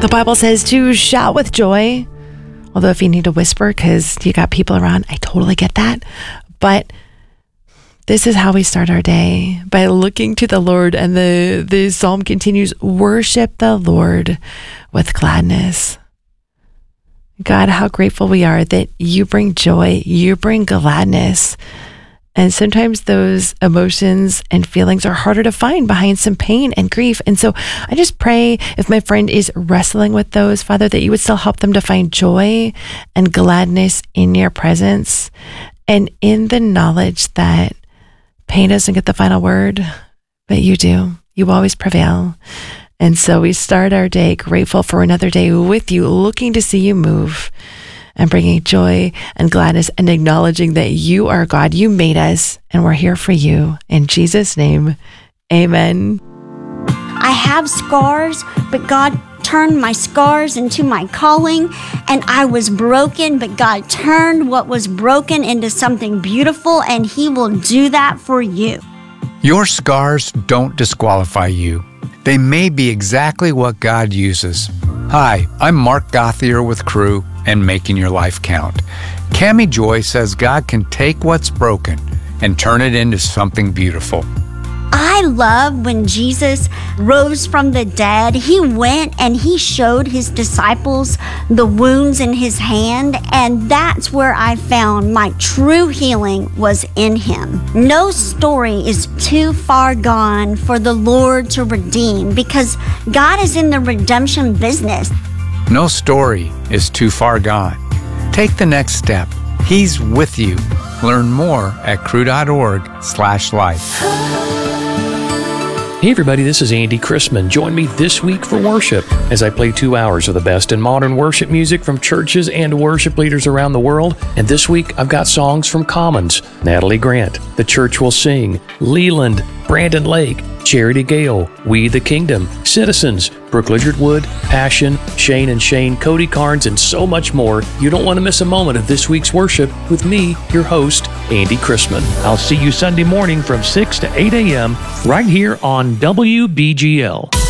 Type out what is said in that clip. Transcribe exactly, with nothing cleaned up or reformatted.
The Bible says to shout with joy. Although if you need to whisper because you got people around, I totally get that. But this is how we start our day, by looking to the Lord. And the, the psalm continues, worship the Lord with gladness. God, how grateful we are that you bring joy, you bring gladness. And sometimes those emotions and feelings are harder to find behind some pain and grief. And so I just pray, if my friend is wrestling with those, Father, that you would still help them to find joy and gladness in your presence, and in the knowledge that pain doesn't get the final word, but you do. You always prevail. And so we start our day grateful for another day with you, looking to see you move and bringing joy and gladness and acknowledging that you are God. You made us and we're here for you. In Jesus' name, amen. I have scars, but God turned my scars into my calling, and I was broken, but God turned what was broken into something beautiful, and He will do that for you. Your scars don't disqualify you. They may be exactly what God uses. Hi, I'm Mark Gothier with Crew and Making Your Life Count. Cammie Joy says God can take what's broken and turn it into something beautiful. I love when Jesus rose from the dead. He went and He showed His disciples the wounds in His hand, and that's where I found my true healing was in Him. No story is too far gone for the Lord to redeem, because God is in the redemption business. No story is too far gone. Take the next step. He's with you. Learn more at crew.org slash life. Hey everybody, this is Andy Chrisman. Join me this week for worship as I play two hours of the best in modern worship music from churches and worship leaders around the world. And this week I've got songs from Commons, Natalie Grant, The Church Will Sing, Leland, Brandon Lake, Charity Gale, We the Kingdom, Citizens, Brooke Lizard Wood, Passion, Shane and Shane, Cody Carnes, and so much more. You don't want to miss a moment of this week's worship with me, your host, Andy Chrisman. I'll see you Sunday morning from six to eight a.m. right here on W B G L.